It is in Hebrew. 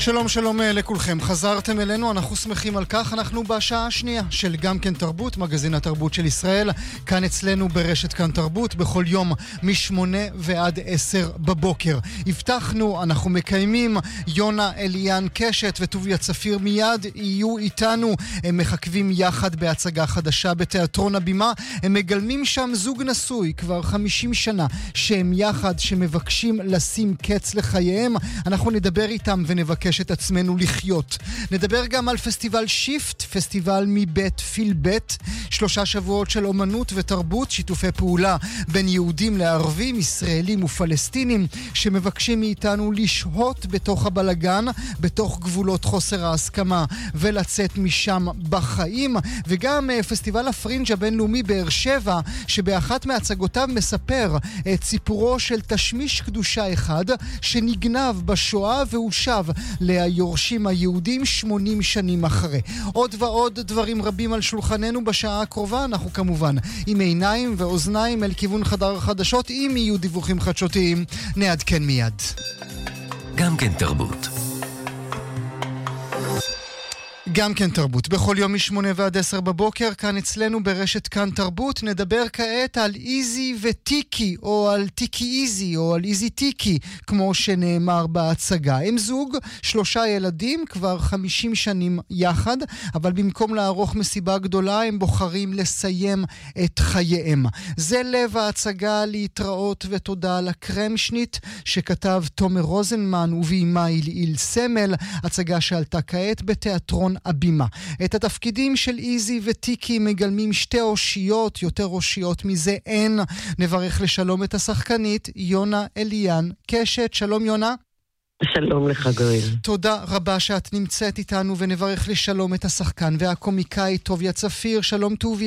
שלום שלום לכולכם, חזרתם אלינו, אנחנו שמחים על כך. אנחנו בשעה השנייה של גם כן תרבות, מגזין התרבות של ישראל, כאן אצלנו ברשת כאן תרבות, בכל יום מ8 ועד 10 בבוקר. הבטחנו, אנחנו מקיימים, יונה אליאן קשת וטוביה צפיר מיד יהיו איתנו, הם מחכבים יחד בהצגה חדשה בתיאטרון הבימה, הם מגלמים שם זוג נשוי כבר 50 שנה שהם יחד, שמבקשים לשים קץ לחייהם. אנחנו נדבר איתם ונבקש את עצמנו לחיות. נדבר גם על פסטיבל שיפט, פסטיבל מבית פיל בית, 3 שבועות של אומנות ותרבות, שיתופי פעולה בין יהודים לערבים, ישראלים ופלסטינים, שמבקשים מאיתנו לשהות בתוך הבלגן, בתוך גבולות חוסר ההסכמה, ולצאת משם בחיים. וגם פסטיבל הפרינג' הבינלאומי באר שבע, שבאחת מהצגותיו מספר את סיפורו של תשמיש קדושה אחד, שנגנב בשואה והוא שב ליורשים היהודים 80 שנים אחרי. עוד ועוד דברים רבים על שולחננו בשעה הקרובה. אנחנו כמובן עם עיניים ואוזניים אל כיוון חדר החדשות. אם יהיו דיווחים חדשותיים נעדכן מיד. גם כן תרבות. גם כן תרבות, בכל יום מ8 ועד 10 בבוקר, כאן אצלנו ברשת כאן תרבות. נדבר כעת על איזי וטיקי, או על טיקי איזי, או על איזי טיקי, כמו שנאמר בהצגה. הם זוג, 3 ילדים, כבר 50 שנים יחד, אבל במקום לערוך מסיבה גדולה, הם בוחרים לסיים את חייהם. זה לב ההצגה, להתראות ותודה לקרמשנית, שכתב תומר רוזנמן ובימה איל סמל, הצגה שעלתה כעת בתיאטרון הבימה. את התפקידים של איזי וטיקי מגלמים 2 אושיות, יותר אושיות מזה אין. נברך לשלום את השחקנית יונה אליאן קשת. שלום יונה. שלום לך גואל. תודה רבה שאת נמצאת איתנו, ונברך לשלום את השחקן והקומיקאי טוביה צפיר. שלום טוביה.